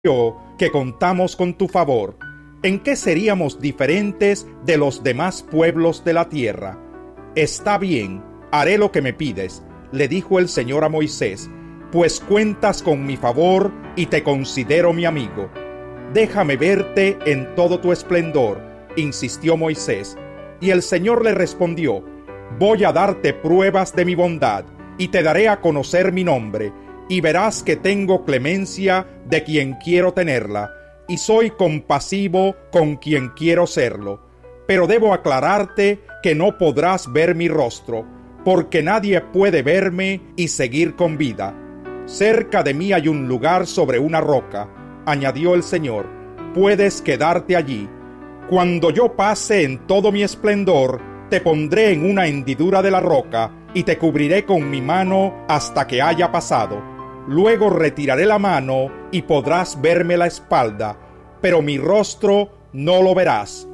que contamos con tu favor. ¿En qué seríamos diferentes de los demás pueblos de la tierra? Está bien, haré lo que me pides, le dijo el Señor a Moisés, pues cuentas con mi favor y te considero mi amigo. Déjame verte en todo tu esplendor, insistió Moisés. Y el Señor le respondió, voy a darte pruebas de mi bondad, y te daré a conocer mi nombre, y verás que tengo clemencia de quien quiero tenerla, y soy compasivo con quien quiero serlo. Pero debo aclararte que no podrás ver mi rostro, porque nadie puede verme y seguir con vida. Cerca de mí hay un lugar sobre una roca, añadió el Señor, puedes quedarte allí. Cuando yo pase en todo mi esplendor, te pondré en una hendidura de la roca y te cubriré con mi mano hasta que haya pasado. Luego retiraré la mano y podrás verme la espalda, pero mi rostro no lo verás.